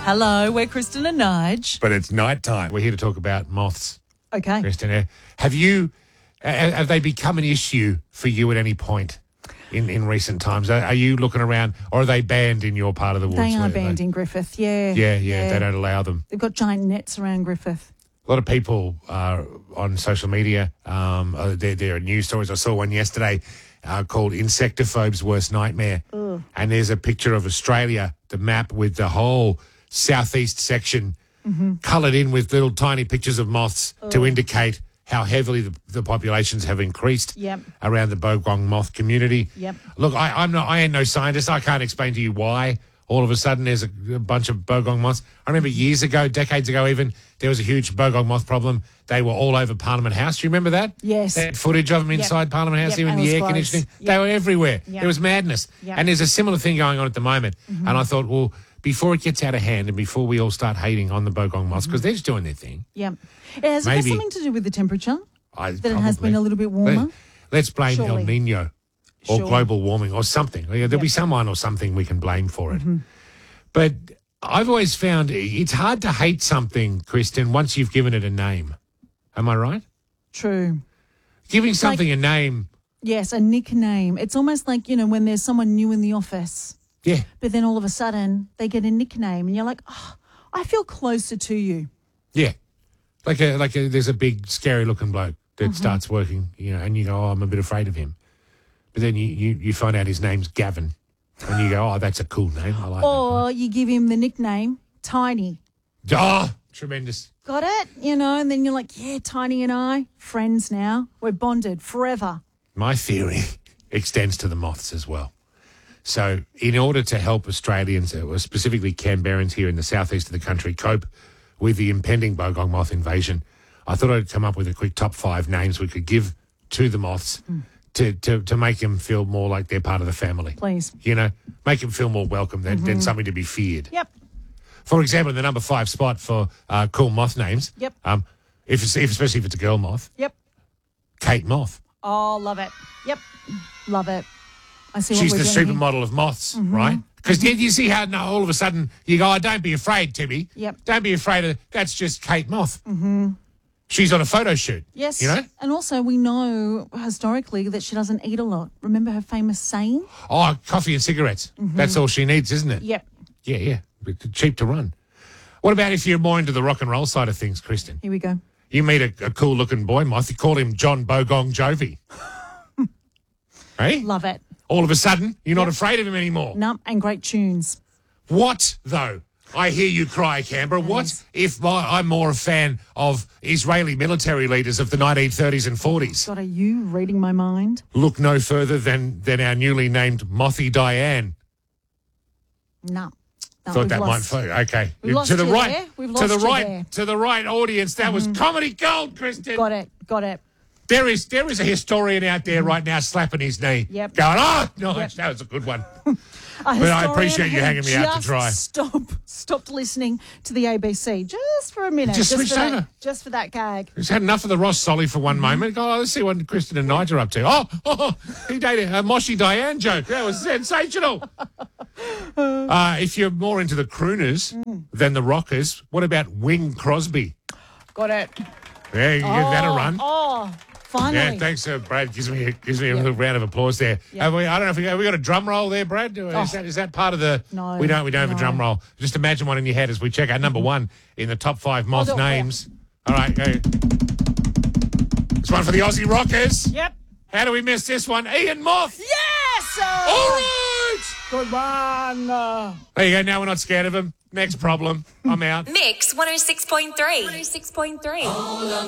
Hello, we're Kristen and Nige. But it's night time. We're here to talk about moths, Okay. Kristen. Have they become an issue for you at any point in recent times? Are you looking around, or are they banned in your part of the woods? They are banned in Griffith, yeah. Yeah, they don't allow them. They've got giant nets around Griffith. A lot of people on social media, there are news stories. I saw one yesterday called Insectophobe's Worst Nightmare. Ugh. And there's a picture of Australia, the map with the whole southeast section coloured in with little tiny pictures of moths to indicate how heavily the populations have increased around the bogong moth community. Yep. Look, I ain't no scientist. I can't explain to you why all of a sudden there's a bunch of bogong moths. I remember years ago, decades ago even, there was a huge bogong moth problem. They were all over Parliament House. Do you remember that? Yes. They had footage of them inside Parliament House, even the air conditioning. They were everywhere. It was madness. And there's a similar thing going on at the moment. And I thought, well, before it gets out of hand and before we all start hating on the bogong moths, because they're just doing their thing. Yeah. Has it got something to do with the temperature? That it has been a little bit warmer? Let's blame Surely. El Nino or global warming or something. There'll be someone or something we can blame for it. But I've always found it's hard to hate something, Kristen, once you've given it a name. Am I right? True. Giving something a name. Yes, a nickname. It's almost like, when there's someone new in the office. Yeah. But then all of a sudden they get a nickname and you're like, oh, I feel closer to you. Yeah. There's a big scary looking bloke that starts working, and you go, oh, I'm a bit afraid of him. But then you find out his name's Gavin. And you go, oh, that's a cool name. I like that. Or you give him the nickname Tiny. Oh, tremendous. Got it? And then you're like, yeah, Tiny and I, friends now. We're bonded forever. My theory extends to the moths as well. So in order to help Australians, or specifically Canberrans here in the southeast of the country, cope with the impending bogong moth invasion, I thought I'd come up with a quick top 5 names we could give to the moths to make them feel more like they're part of the family. Please. Make them feel more welcome than something to be feared. Yep. For example, in the number 5 spot for cool moth names, especially if it's a girl moth, Kate Moth. Oh, love it. Yep. Love it. I see She's what the we're doing supermodel of moths, right? Because you see how now all of a sudden you go, oh, don't be afraid, Timmy. Yep. Don't be afraid of that's just Kate Moth. She's on a photo shoot. Yes. And also we know historically that she doesn't eat a lot. Remember her famous saying? Oh, coffee and cigarettes. That's all she needs, isn't it? Yep. Yeah. Cheap to run. What about if you're more into the rock and roll side of things, Kristen? Here we go. You meet a cool-looking boy moth. You call him John Bogong Jovi. Hey? Love it. All of a sudden, you're not afraid of him anymore. No, and great tunes. What, though? I hear you cry, Canberra. What if I'm more a fan of Israeli military leaders of the 1930s and 40s? God, are you reading my mind? Look no further than our newly named Mothy Diane. No. Thought that might float. Okay. We've lost to the you right, there. We've to lost the you right, there. to the right audience. That was comedy gold, Kristen. Got it. There is a historian out there right now slapping his knee. Yep. Going, oh, nice, that was a good one. But I appreciate you hanging me out to dry. Stopped listening to the ABC just for a minute. Just switched over. Just for that gag. He's had enough of the Ross Solly for one moment. Oh, let's see what Kristen and Nigel are up to. Oh, he dated a Moshi Diane joke. That was sensational. If you're more into the crooners than the rockers, what about Wing Crosby? Got it. Yeah, you give that a run. Oh, finally. Yeah, thanks, Brad. Gives me a little round of applause there. Yep. I don't know if we got a drum roll there, Brad. Is that part of the? No, we don't have a drum roll. Just imagine one in your head as we check out number 1 in the top 5 moth names. All right, go. It's one for the Aussie Rockers. Yep. How do we miss this one? Ian Moth. Yes. All right. Good one. There you go. Now we're not scared of him. Next problem. I'm out. Mix 106.3. 106.3.